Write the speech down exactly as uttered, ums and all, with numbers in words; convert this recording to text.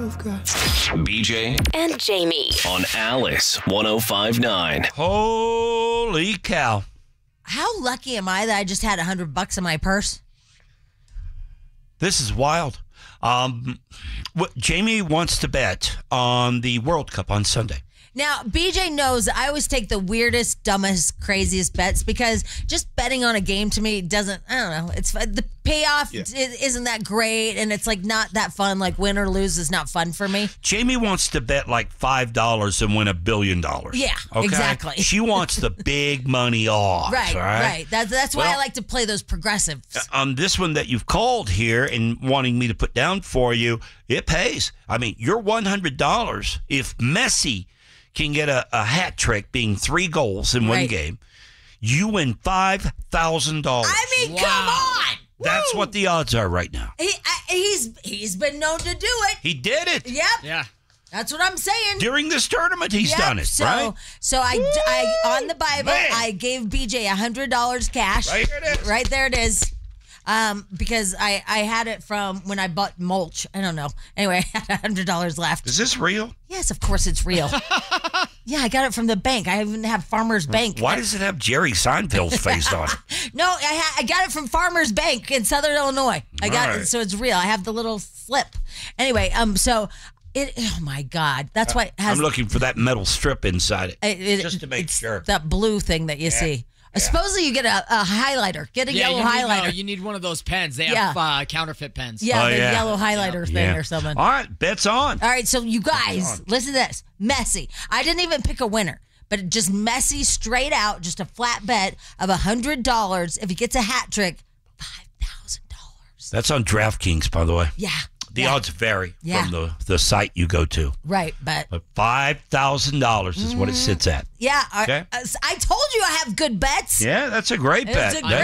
you've got. B J and Jamie on Alice one oh five point nine. Holy cow. How lucky am I that I just had a hundred bucks in my purse? This is wild. Um, what, Jamie wants to bet on the World Cup on Sunday. Now, B J knows I always take the weirdest, dumbest, craziest bets because just betting on a game to me doesn't, I don't know, it's the payoff Yeah. isn't that great and it's like not that fun. Like win or lose is not fun for me. Jamie wants to bet like five dollars and win a billion dollars. Yeah, okay? exactly. She wants the big money odds. Right, all right. right. That's, that's why Well, I like to play those progressives. On this one that you've called here and wanting me to put down for you, it pays. I mean, you're one hundred dollars if Messi can get a, a hat trick being three goals in one Right. game, you win five thousand dollars. I mean, come on. That's Woo! what the odds are right now. He, I, he's he's been known to do it. He did it. Yep. Yeah. That's what I'm saying. During this tournament, he's Yep. done it, so, right? So I, I on the Bible, Man. I gave B J a hundred dollars cash. Right here it is. Right there it is. Um, because I, I had it from when I bought mulch. I don't know. Anyway, I had a hundred dollars left. Is this real? Yes, of course it's real. Yeah, I got it from the bank. I even have Farmers Bank. Why does it have Jerry Seinfeld's face on it? No, I ha- I got it from Farmers Bank in Southern Illinois. I got All it, right. so it's real. I have the little slip. Anyway, um, so it. Oh my God, that's why it has. I'm looking for that metal strip inside it, it- it- just to make it's sure. that blue thing that you see. Supposedly you get a, a highlighter. Get a Yeah, yellow you need, highlighter. no, you need one of those pens. They Yeah. have uh, counterfeit pens. yeah, Oh, the yeah. yellow highlighter thing Yeah. or something. All right, bet's on. All right, so you guys, listen to this. Messi. I didn't even pick a winner, but just Messi straight out, just a flat bet of one hundred dollars. If he gets a hat trick, five thousand dollars. That's on DraftKings, by the way. Yeah. The yeah. odds vary Yeah. from the, the site you go to. Right, but. But five thousand dollars is what it sits at. Yeah, I, Okay. I told you I have good bets. Yeah, that's a great It's bet. a That-